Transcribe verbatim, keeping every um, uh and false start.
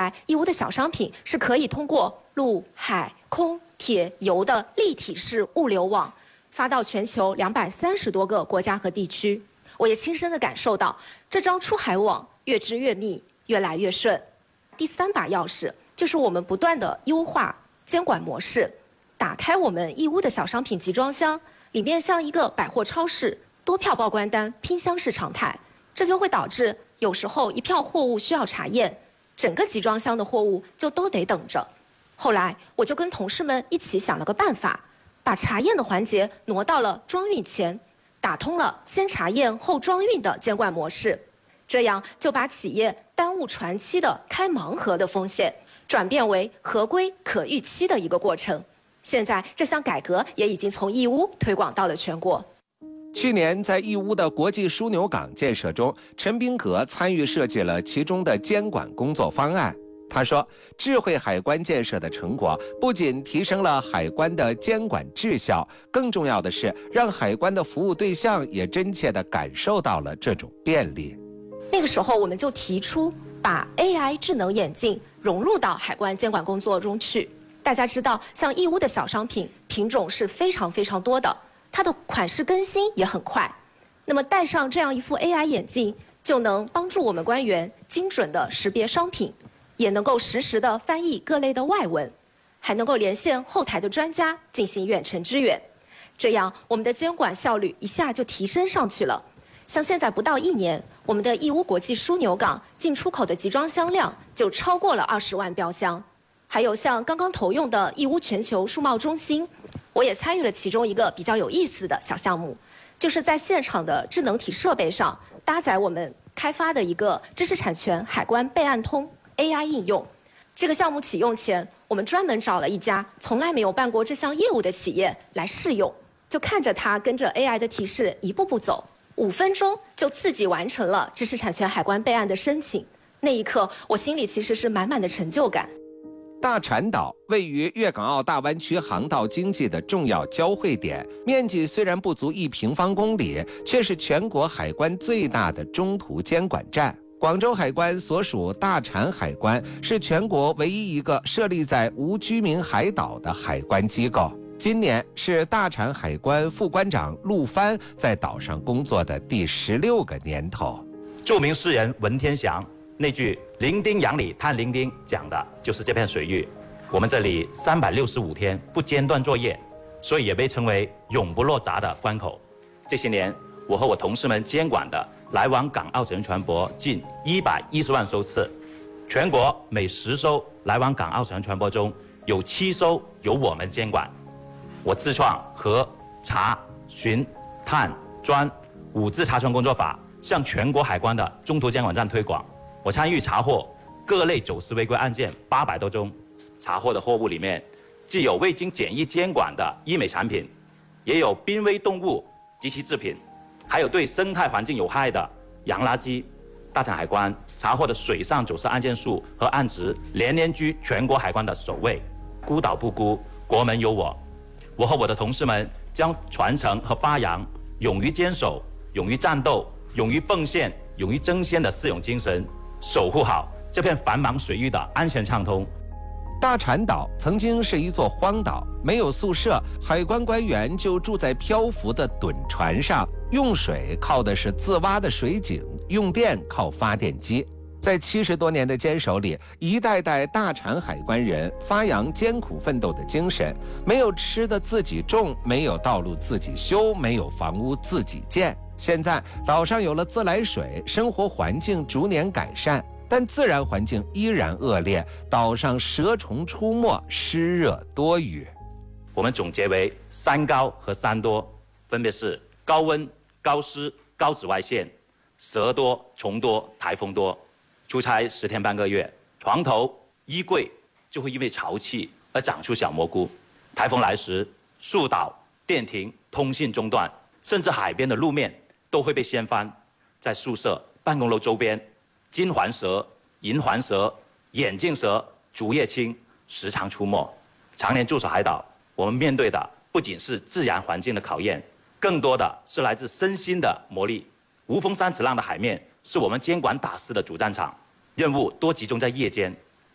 来义乌的小商品是可以通过陆、海、空、铁、油的立体式物流网发到全球两百三十多个国家和地区。我也亲身的感受到，这张出海网越织越密，越来越顺。第三把钥匙就是我们不断的优化监管模式，打开我们义乌的小商品集装箱，里面像一个百货超市，多票报关单拼箱是常态，这就会导致有时候一票货物需要查验，整个集装箱的货物就都得等着。后来我就跟同事们一起想了个办法，把查验的环节挪到了装运前，打通了先查验后装运的监管模式，这样就把企业耽误船期的开盲盒的风险转变为合规可预期的一个过程。现在这项改革也已经从义乌推广到了全国。 去年在义乌的国际枢纽港建设中，陈斌阁参与设计了其中的监管工作方案。他说，智慧海关建设的成果不仅提升了海关的监管质效，更重要的是让海关的服务对象也真切地感受到了这种便利。 那个时候我们就提出把 A I 智能眼镜融入到海关监管工作中去。大家知道，像义乌的小商品品种是非常非常多的，它的款式更新也很快。那么戴上这样一副 A I 眼镜，就能帮助我们官员精准地识别商品，也能够实时地翻译各类的外文，还能够连线后台的专家进行远程支援。这样我们的监管效率一下就提升上去了。像现在不到一年，我们的义乌国际枢纽港进出口的集装箱量就超过了二十万标箱。还有像刚刚投用的义乌全球数贸中心，我也参与了其中一个比较有意思的小项目，就是在现场的智能体设备上搭载我们开发的一个知识产权海关备案通 A I 应用。这个项目启用前，我们专门找了一家从来没有办过这项业务的企业来试用，就看着它跟着 A I 的提示一步步走，五分钟就自己完成了知识产权海关备案的申请。那一刻，我心里其实是满满的成就感。 大产岛位于粤港澳大湾区航道经济的重要交汇点，面积虽然不足一平方公里，却是全国海关最大的中途监管站。广州海关所属大产海关是全国唯一一个设立在无居民海岛的海关机构。今年是大产海关副关长陆帆在岛上工作的第十六个年头。 著名诗人文天祥那句“零丁洋里探零丁”讲的就是这片水域。我们这里三百六十五天不间断作业，所以也被称为永不落闸的关口。这些年，我和我同事们监管的来往港澳乘船舶近一百一十万艘次，全国每十艘来往港澳乘船舶中有七艘由我们监管。我自创核、查、巡、探、专五字查船工作法，向全国海关的中途监管站推广。我参与查获各类走私违规案件八百多宗，查获的货物里面，既有未经检疫监管的医美产品，也有濒危动物及其制品，还有对生态环境有害的洋垃圾。大产海关查获的水上走私案件数和案值连连居全国海关的首位。孤岛不孤，国门有我。我和我的同事们将传承和发扬勇于坚守、勇于战斗、勇于奉献、勇于争先的四勇精神，守护好这片繁忙水域的安全畅通。 大产岛曾经是一座荒岛，没有宿舍，海关官员就住在漂浮的趸船上，用水靠的是自挖的水井，用电靠发电机。在七十多年的坚守里，一代代大产海关人发扬艰苦奋斗的精神，没有吃的自己种，没有道路自己修，没有房屋自己建。现在岛上有了自来水，生活环境逐年改善，但自然环境依然恶劣，岛上蛇虫出没，湿热多雨。 我们总结为三高和三多，分别是高温、高湿、高紫外线，蛇多、虫多、台风多。出差十天半个月，床头、衣柜就会因为潮气而长出小蘑菇。台风来时，树倒、电停、通信中断，甚至海边的路面都会被掀翻。在宿舍、办公楼周边，金环蛇、银环蛇、眼镜蛇、竹叶青时常出没。常年驻守海岛，我们面对的不仅是自然环境的考验，更多的是来自身心的磨砺。无风三尺浪的海面是我们监管打死的主战场，任务多集中在夜间，